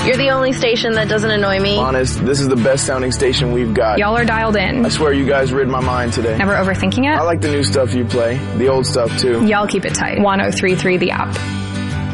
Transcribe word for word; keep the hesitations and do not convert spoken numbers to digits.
You're the only station that doesn't annoy me. Honest, this is the best sounding station we've got. Y'all are dialed in. I swear you guys rid my mind today. Never overthinking it? I like the new stuff you play. The old stuff too. Y'all keep it tight. one oh three point three the app.